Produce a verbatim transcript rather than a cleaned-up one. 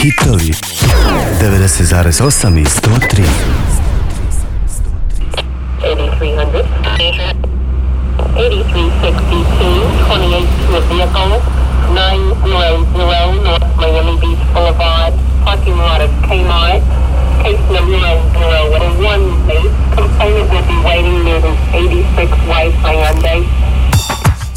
Hitovi devedeset zarez osam i sto tri. eighty-three hundred.